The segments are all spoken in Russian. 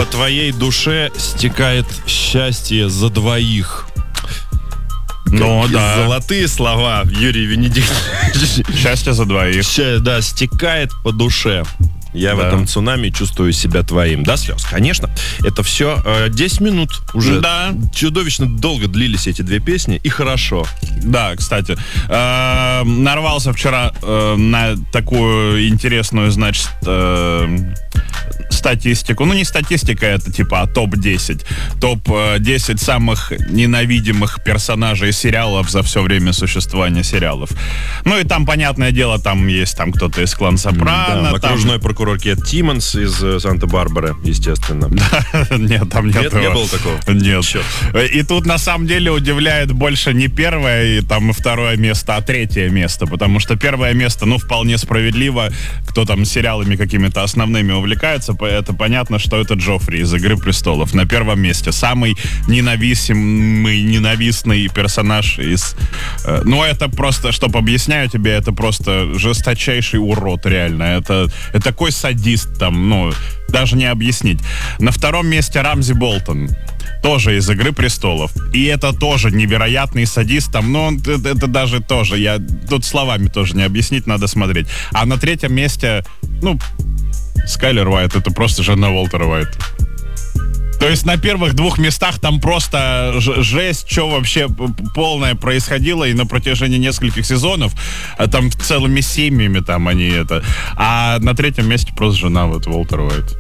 По твоей душе стекает счастье за двоих. Ну, да. Золотые слова, Юрий Венедиктович. Счастье за двоих. Да, стекает по душе. Я в этом цунами чувствую себя твоим. До слез, конечно. Это все 10 минут уже. Да. Чудовищно долго длились эти две песни, и хорошо. Да, кстати. Нарвался вчера на такую интересную, значит, статистику. Ну, не статистика, это типа топ-10. Топ-10 самых ненавидимых персонажей сериалов за все время существования сериалов. Ну, и там, понятное дело, там есть там кто-то из клана Сопрано. Да, окружной прокурор Кет Тиммонс из Санта-Барбары, естественно. Нет, там нет. Не было такого? Нет. Черт. И тут, на самом деле, удивляет больше не первое и там второе место, а третье место. Потому что первое место, ну, вполне справедливо. Кто там сериалами какими-то основными увлекается, это понятно, что это Джоффри из «Игры престолов». На первом месте. Самый ненавистный персонаж из... Ну, это просто, чтобы объясняю тебе, это просто жесточайший урод, реально. Это такой садист там, ну, даже не объяснить. На втором месте Рамзи Болтон. Тоже из «Игры престолов». И это тоже невероятный садист. Там, ну, это даже тоже... Тут словами тоже не объяснить, надо смотреть. А на третьем месте, ну, Скайлер Уайт. Это просто жена Уолтера Уайта. То есть на первых двух местах там просто жесть, что вообще полное происходило, и на протяжении нескольких сезонов, а там целыми семьями там они это. А на третьем месте просто жена вот Уолтера Уайта.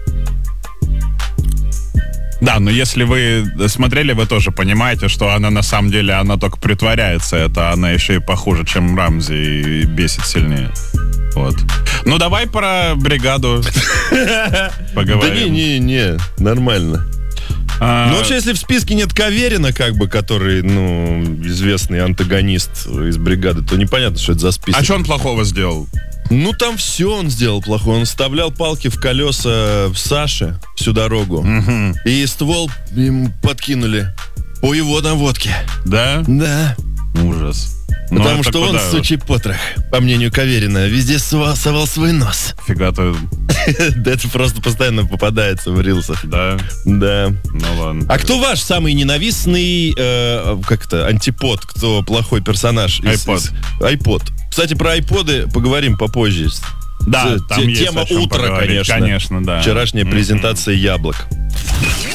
Да, но если вы смотрели, вы тоже понимаете, что она на самом деле, она только притворяется. Это она еще и похуже, чем Рамзи, и бесит сильнее. Вот. Ну, давай про «Бригаду» поговорим. Да не, нормально. Ну, вообще, если в списке нет Каверина, как бы, который, ну, известный антагонист из «Бригады», то непонятно, что это за список. А что он плохого сделал? Ну, там все он сделал плохое. Он вставлял палки в колеса Саше всю дорогу. Угу. И ствол им подкинули по его наводке. Да? Да. Ужас. Потому что он, сучий потрох, по мнению Каверина, везде совал свой нос. Фига ты. Да это просто постоянно попадается в рилсах. Да? Да. Ну ладно. А кто ваш самый ненавистный, антипод, кто плохой персонаж? iPod. Кстати, про iPod'ы поговорим попозже. Да, там есть тема утра, конечно. Конечно, да. Вчерашняя презентация яблок.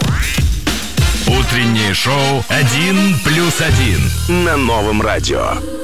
Утреннее шоу «1+1» на Новом радио.